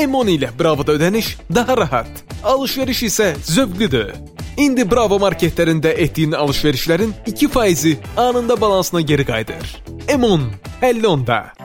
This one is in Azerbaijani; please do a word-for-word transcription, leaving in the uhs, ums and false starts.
M on ilə Bravo'da ödəniş daha rahat, alışveriş isə zövqlüdür. İndi Bravo marketlərində etdiyin alışverişlərin iki faizi anında balansına geri qayıdır. M on, əlli onda.